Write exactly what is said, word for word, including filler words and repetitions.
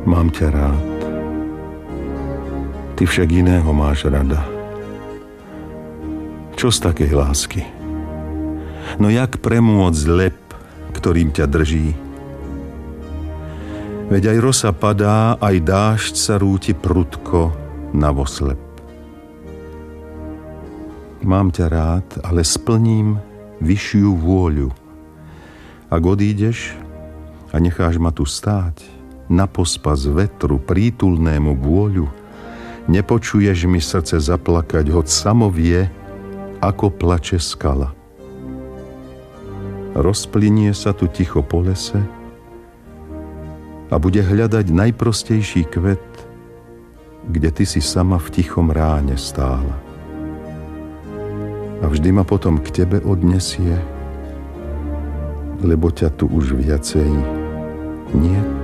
Mám ťa rád. Ty však iného máš rada. Čo z takej lásky? No jak premôcť lep, ktorým ťa drží? Veď aj rosa padá, aj dážď sa rúti prudko navoslep. Mám ťa rád, ale splním vyššiu vôľu. Ak odídeš a necháš ma tu stáť, na pospas vetru prítulnému vôľu, nepočuješ mi srdce zaplakať, hoď samo vie, ako plače skala. Rozplynie sa tu ticho po lese a bude hľadať najprostejší kvet, kde ty si sama v tichom ráne stála. A vždy ma potom k tebe odnesie, lebo ťa tu už viacej nie.